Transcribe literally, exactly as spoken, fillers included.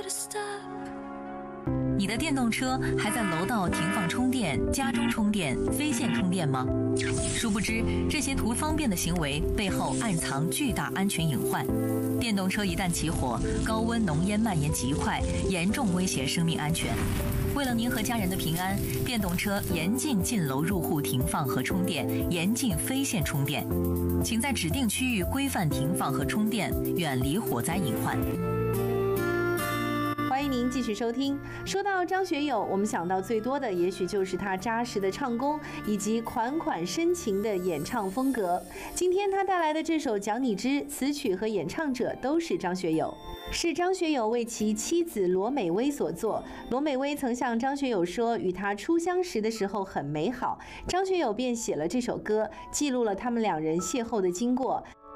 你的电动车还在楼道停放充电、家中充电、非线充电吗？殊不知，这些图方便的行为背后暗藏巨大安全隐患。电动车一旦起火，高温浓烟蔓延极快，严重威胁生命安全。为了您和家人的平安，电动车严禁进楼入户停放和充电，严禁非线充电。请在指定区域规范停放和充电，远离火灾隐患。 欢迎您继续收听。说到张学友，我们想到最多的也许就是他扎实的唱功以及款款深情的演唱风格。今天他带来的这首《讲你知》，词曲和演唱者都是张学友，是张学友为其妻子罗美薇所作。罗美薇曾向张学友说，与他初相识的时候很美好，张学友便写了这首歌，记录了他们两人邂逅的经过。